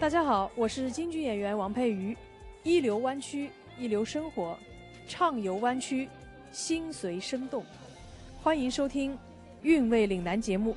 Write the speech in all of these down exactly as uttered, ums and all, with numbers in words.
大家好，我是京剧演员王佩瑜。一流湾区，一流生活，畅游湾区，心随生动。欢迎收听《韵味岭南》节目。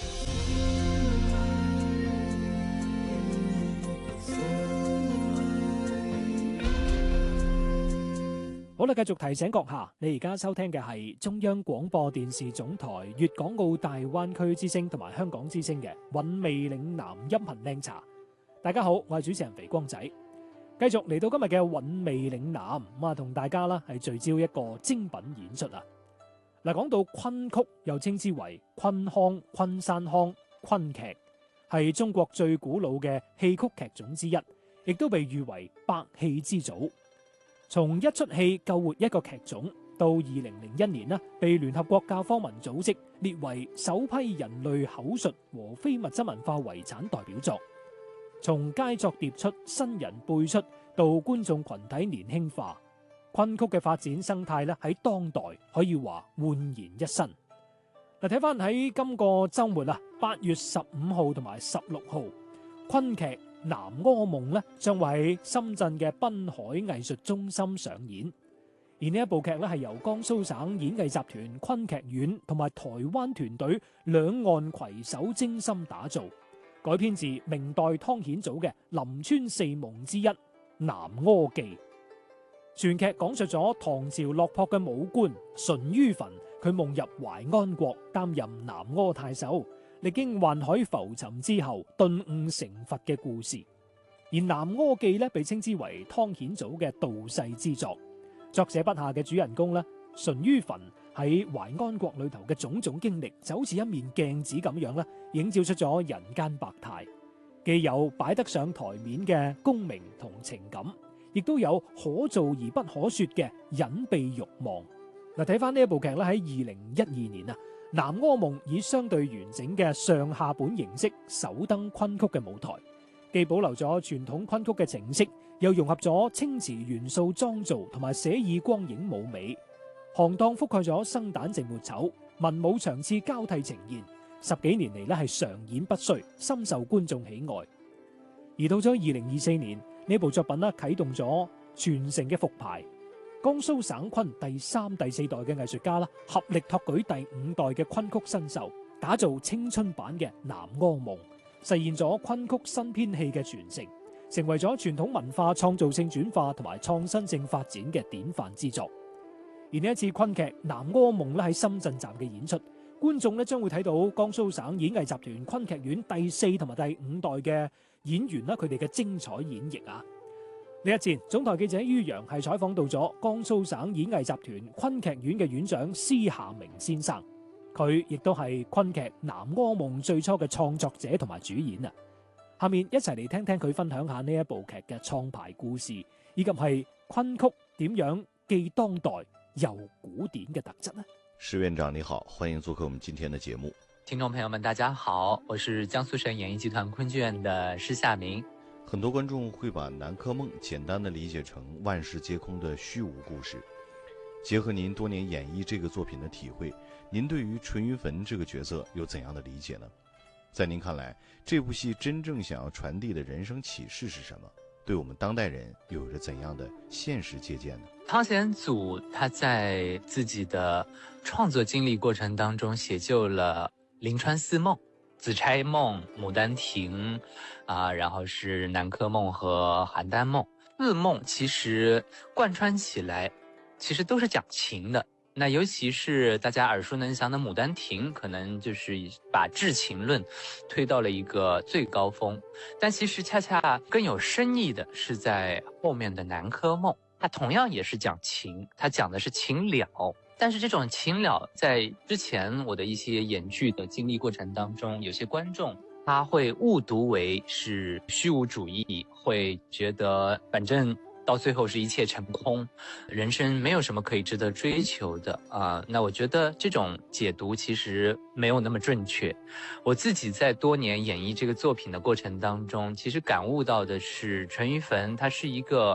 好啦，繼續提醒閣下，你而家收聽嘅係中央廣播電視總台粵港澳大灣區之聲同埋香港之聲嘅韻味嶺南音頻靚茶。大家好，我係主持人肥光仔，繼續嚟到今日嘅韻味嶺南咁啊，同大家啦係聚焦一個精品演出啊。嗱，講到昆曲，又稱之為昆腔、昆山腔、昆劇，係中國最古老嘅戲曲劇種之一，亦都被譽為百戲之祖。從一出戲救活一個劇種，到二零零一年呢，被聯合國教科文組織列為首批人類口述和非物質文化遺產代表作。從佳作迭出、新人輩出，到觀眾群體年輕化，昆曲嘅發展生態咧喺當代可以話煥然一新。嗱，睇翻喺今個週末啊，八月十五號同埋十六號，昆劇《南柯夢》咧將會喺深圳嘅濱海藝術中心上演。而呢一部劇咧係由江蘇省演藝集團昆劇院同埋台灣團隊兩岸攜手精心打造，改編自明代湯顯祖嘅《臨川四夢》之一《南柯記》。全劇講述咗唐朝落魄嘅武官淳于汾，佢夢入淮安國擔任南柯太守，歷經宦海浮沉之後頓悟成佛嘅故事。而《南柯記》咧被稱之為湯顯祖嘅道世之作。作者筆下嘅主人公咧淳于汾喺淮安國裏頭嘅種種經歷，就好似一面鏡子咁樣咧，映照出咗人間百態，既有擺得上台面嘅功名同情感，亦都有可做而不可說嘅隱秘慾望。嗱，睇翻呢一部劇咧，喺二零一二年啊，《南柯夢》以相對完整嘅上下本形式首登昆曲嘅舞台，既保留咗傳統昆曲嘅程式，又融合咗青詞元素妝造同埋寫意光影舞美，行當覆蓋咗生旦淨末丑，文武場次交替呈現，十幾年嚟咧係常演不衰，深受觀眾喜愛。而到咗二零二四年，呢部作品咧啟動咗傳承嘅復排，江蘇省昆第三、第四代嘅藝術家啦，合力托舉第五代嘅昆曲新秀，打造青春版嘅《南柯夢》，實現咗昆曲新編戲嘅傳承，成為咗傳統文化創造性轉化同埋創新性發展嘅典範之作。而呢一次昆劇《南柯夢》咧喺深圳站嘅演出，觀眾咧將會睇到江蘇省演藝集團昆劇院第四同埋第五代嘅演員啦，佢哋嘅精彩演繹啊！呢一節，總台記者于洋係採訪到咗江蘇省演藝集團昆劇院嘅院長施夏明先生，佢亦都係昆劇《南柯夢》最初嘅創作者同埋主演啊！下面一齊嚟聽聽佢分享下呢一部劇嘅創排故事，以及係昆曲點樣既當代又古典嘅特質呢？ 施院長你好，歡迎做客我們今天的節目。 聽眾朋友們大家好，我是江蘇省演藝集團昆劇院的施夏明。 很多觀眾會把《南柯夢》簡單的理解成萬事皆空的虛無故事。結合您多年演繹這個作品的體會，您對於淳于汾這個角色有怎樣的理解呢？在您看來，這部戲真正想要傳遞的人生啟示是什麼？對我們當代人又有着怎樣的現實借鑑呢？ 湯顯祖他在自己的創作經歷過程當中寫就了臨川四夢、紫釵夢、牡丹亭啊，然後是南柯夢和邯鄲夢。四夢其實貫穿起來，其實都是講情的。那尤其是大家耳熟能詳的《牡丹亭》，可能就是把至情論推到了一個最高峰。但其實恰恰更有深意的是在後面的《南柯夢》，它同樣也是講情，它講的是情了。但是這種情了，在之前我的一些演劇的經歷過程當中，有些觀眾他會誤讀為是虛無主義，會覺得反正到最後是一切成空，人生沒有什麼可以值得追求的啊、呃。那我覺得這種解讀其實沒有那麼正確。我自己在多年演繹這個作品的過程當中，其實感悟到的是淳于汾他是一個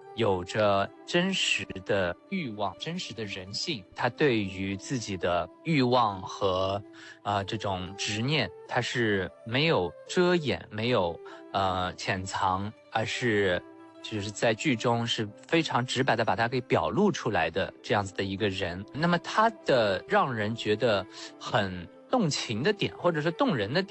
有着真实的欲望、真实的人性。他对于自己的欲望和呃这种执念，他是没有遮掩、没有呃潜藏，而是就是在剧中是非常直白的把它给表露出来的这样子的一个人。那么他的让人觉得很动情的点，或者是动人的点，